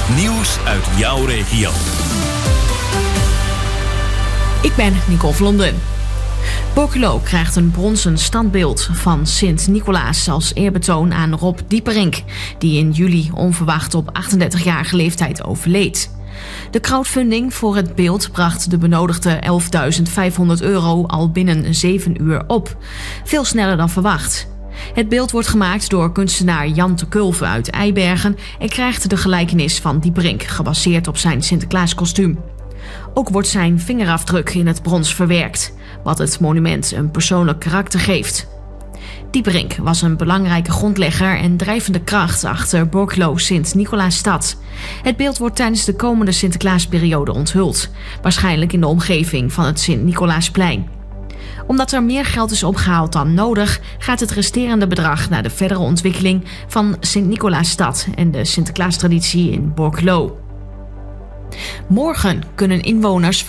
Nieuws uit jouw regio. Ik ben Nicole Vlonden. Borculo krijgt een bronzen standbeeld van Sint-Nicolaas als eerbetoon aan Rob Dieperink, die in juli onverwacht op 38-jarige leeftijd overleed. De crowdfunding voor het beeld bracht de benodigde €11.500 al binnen 7 uur op. Veel sneller dan verwacht. Het beeld wordt gemaakt door kunstenaar Jan te Kulve uit Eibergen en krijgt de gelijkenis van Dieperink, gebaseerd op zijn Sinterklaaskostuum. Ook wordt zijn vingerafdruk in het brons verwerkt, wat het monument een persoonlijk karakter geeft. Dieperink was een belangrijke grondlegger en drijvende kracht achter Borculo Sint-Nicolaasstad. Het beeld wordt tijdens de komende Sinterklaasperiode onthuld, waarschijnlijk in de omgeving van het Sint-Nicolaasplein. Omdat er meer geld is opgehaald dan nodig, gaat het resterende bedrag naar de verdere ontwikkeling van Sint-Nicolaasstad en de Sinterklaastraditie in Borculo. Morgen kunnen inwoners